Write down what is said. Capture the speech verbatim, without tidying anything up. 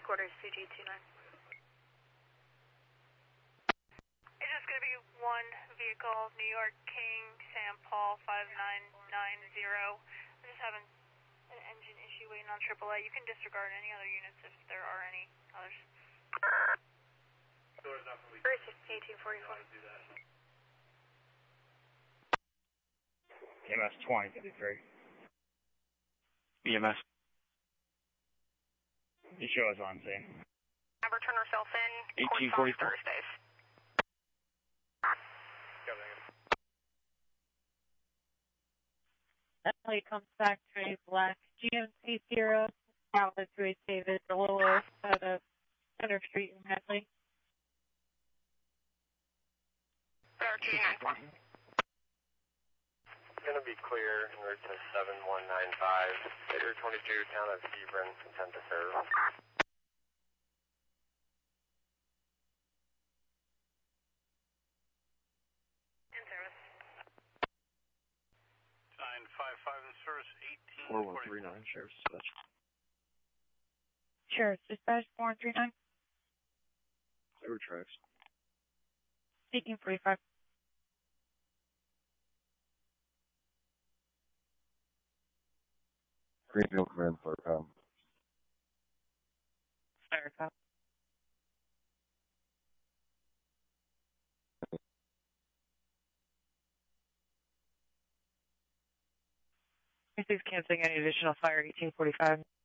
headquarters, C G two nine. It's just going to be one vehicle, New York King, Sam Paul five nine nine zero. We're just having an engine issue waiting on triple A. You can disregard any other units if there are any others. First, eighteen forty-four. E M S twenty fifty-three. E M S. You show us on scene. Amber, turn herself in. eighteen forty-four. Thursdays. Emily comes back to a black G M C Sierra, outlet to a David Delillo at a Center Street in Hadley. thirteen ninety-four. Going to be clear en route to seven one nine five, Later twenty-two, town of Hebron, intent to serve. In service. nine five five in service, eighteen four one three nine, Sheriff's Dispatch. Sheriff's Dispatch, four one three nine. Clear tracks. Speaking forty-five. Greenfield Command, Firecom. Firecom. This is canceling any additional fire, eighteen forty-five.